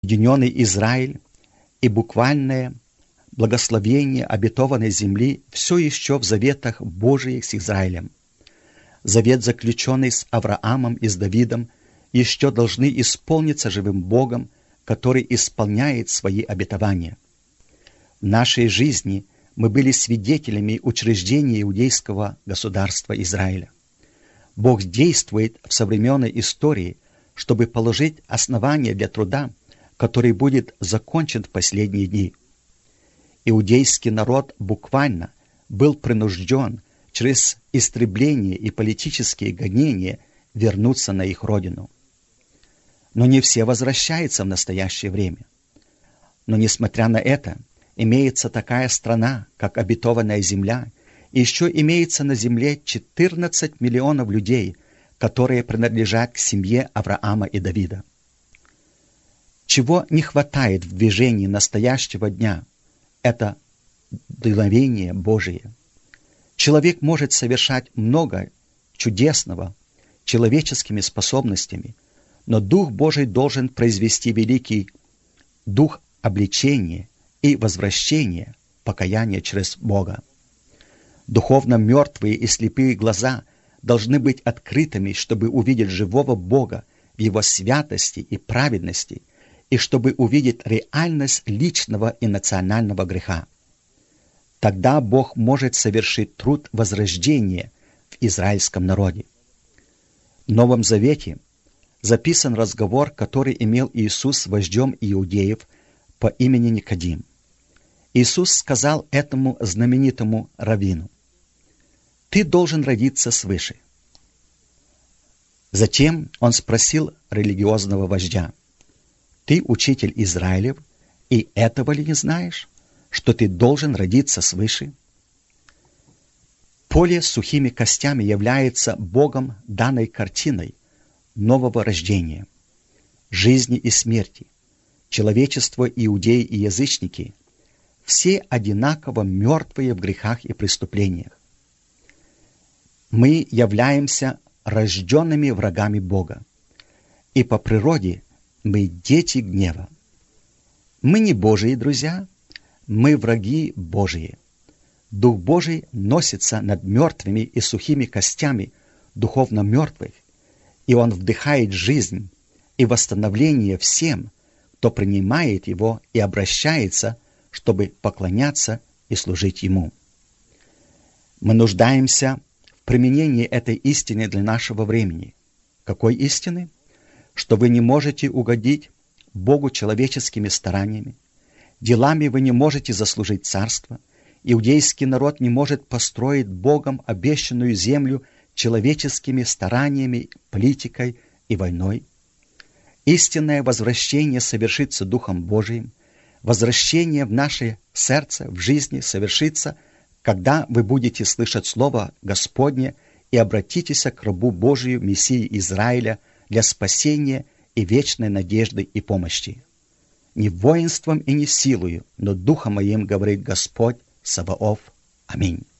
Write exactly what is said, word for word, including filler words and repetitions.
Объединенный Израиль и буквальное благословение обетованной земли все еще в заветах Божиих с Израилем. Завет, заключенный с Авраамом и с Давидом, еще должны исполниться живым Богом, который исполняет свои обетования. В нашей жизни мы были свидетелями учреждения иудейского государства Израиля. Бог действует в современной истории, чтобы положить основание для труда, который будет закончен в последние дни. Иудейский народ буквально был принужден через истребление и политические гонения вернуться на их родину. Но не все возвращаются в настоящее время. Но несмотря на это, имеется такая страна, как обетованная земля, и еще имеется на земле четырнадцать миллионов людей, которые принадлежат к семье Авраама и Давида. Чего не хватает в движении настоящего дня, это дуновение Божие. Человек может совершать много чудесного человеческими способностями, но Дух Божий должен произвести великий дух обличения и возвращения, покаяния через Бога. Духовно мертвые и слепые глаза должны быть открытыми, чтобы увидеть живого Бога в Его святости и праведности, и чтобы увидеть реальность личного и национального греха. Тогда Бог может совершить труд возрождения в израильском народе. В Новом Завете записан разговор, который имел Иисус с вождем иудеев по имени Никодим. Иисус сказал этому знаменитому раввину: «Ты должен родиться свыше». Затем он спросил религиозного вождя: «Ты учитель Израилев, и этого ли не знаешь, что ты должен родиться свыше?» Поле с сухими костями является Богом данной картиной нового рождения, жизни и смерти. Человечество, иудеи и язычники — все одинаково мертвые в грехах и преступлениях. Мы являемся рожденными врагами Бога, и по природе мы дети гнева. Мы не Божьи друзья, мы враги Божьи. Дух Божий носится над мертвыми и сухими костями духовно мертвых, и Он вдыхает жизнь и восстановление всем, кто принимает Его и обращается, чтобы поклоняться и служить Ему. Мы нуждаемся в применении этой истины для нашего времени. Какой истины? Что вы не можете угодить Богу человеческими стараниями, делами вы не можете заслужить царство, иудейский народ не может построить Богом обещанную землю человеческими стараниями, политикой и войной. Истинное возвращение совершится Духом Божиим, возвращение в наше сердце, в жизни совершится, когда вы будете слышать Слово Господне и обратитесь к рабу Божию, Мессии Израиля, для спасения и вечной надежды и помощи. Не воинством и не силою, но Духом Моим, говорит Господь Саваоф. Аминь.